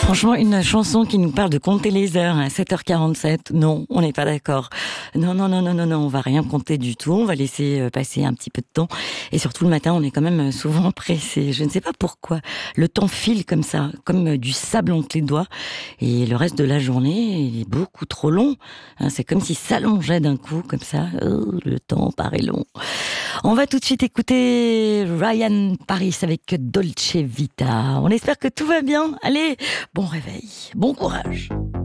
Franchement, une chanson qui nous parle de compter les heures à 7h47, non, on n'est pas d'accord. Non, on va rien compter du tout, on va laisser passer un petit peu de temps. Et surtout le matin, on est quand même souvent pressé. Je ne sais pas pourquoi. Le temps file comme ça, comme du sable entre les doigts. Et le reste de la journée, il est beaucoup trop long. C'est comme si ça s'allongeait d'un coup, comme ça. Oh, le temps paraît long. On va tout de suite écouter Ryan Paris avec Dolce Vita. On espère que tout va bien. Allez, bon réveil, bon courage.